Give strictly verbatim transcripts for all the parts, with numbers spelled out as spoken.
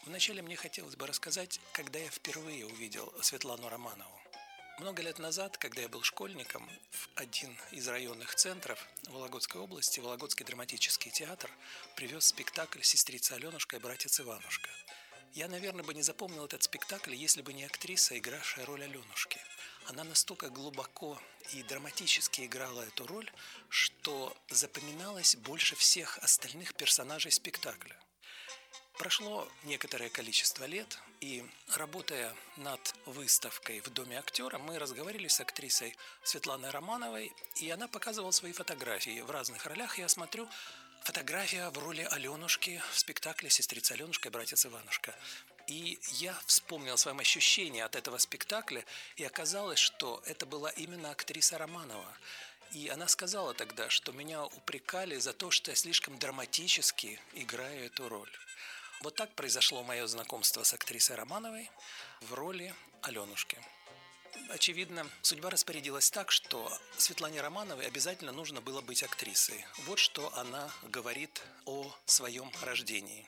Вначале мне хотелось бы рассказать, когда я впервые увидел Светлану Романову. Много лет назад, когда я был школьником, в один из районных центров Вологодской области, Вологодский драматический театр, привез спектакль «Сестрица Аленушка и братец Иванушка». Я, наверное, бы не запомнил этот спектакль, если бы не актриса, игравшая роль Аленушки. Она настолько глубоко и драматически играла эту роль, что запоминалась больше всех остальных персонажей спектакля. Прошло некоторое количество лет, и, работая над выставкой в Доме актера, мы разговаривали с актрисой Светланой Романовой, и она показывала свои фотографии в разных ролях. Я смотрю, фотография в роли Аленушки в спектакле «Сестрица Аленушка и братец Иванушка». И я вспомнил о своем ощущении от этого спектакля, и оказалось, что это была именно актриса Романова. И она сказала тогда, что меня упрекали за то, что я слишком драматически играю эту роль. Вот так произошло мое знакомство с актрисой Романовой в роли Аленушки. Очевидно, судьба распорядилась так, что Светлане Романовой обязательно нужно было быть актрисой. Вот что она говорит о своем рождении.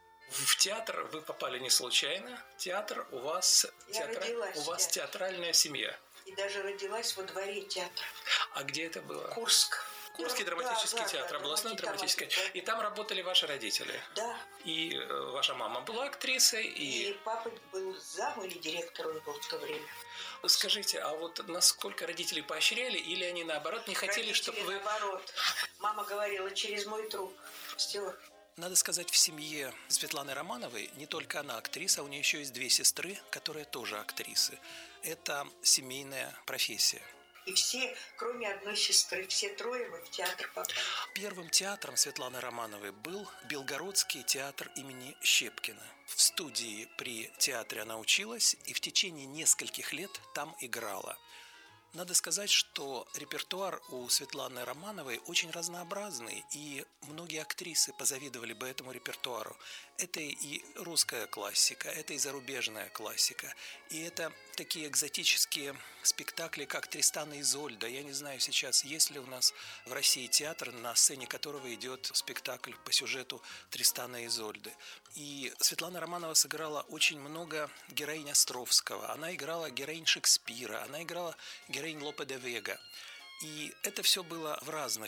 В театр вы попали не случайно. Театр у вас, театра... у вас театральная семья. И даже родилась во дворе театра. А где это было? Курск. Курский драматический да, театр, да, областной драматический. Да. И там работали ваши родители? Да. И э, ваша мама была актрисой? И... и папа был зам или директор, он был в то время. Скажите, а вот насколько родители поощряли, или они наоборот не хотели, родители чтобы вы... наоборот. Мама говорила, через мой труп. Все. Надо сказать, в семье Светланы Романовой не только она актриса, у нее еще есть две сестры, которые тоже актрисы. Это семейная профессия. И все, кроме одной сестры, все трое мы в театр попали. Первым театром Светланы Романовой был Белгородский театр имени Щепкина. В студии при театре она училась и в течение нескольких лет там играла. Надо сказать, что репертуар у Светланы Романовой очень разнообразный, и многие актрисы позавидовали бы этому репертуару. Это и русская классика, это и зарубежная классика, и это такие экзотические спектакли, как «Тристан и Изольда». Я не знаю сейчас, есть ли у нас в России театр, на сцене которого идет спектакль по сюжету «Тристана и Изольды». И Светлана Романова сыграла очень много героинь Островского, она играла героинь Шекспира, она играла героинь Лопе де Вега. И это все было в разных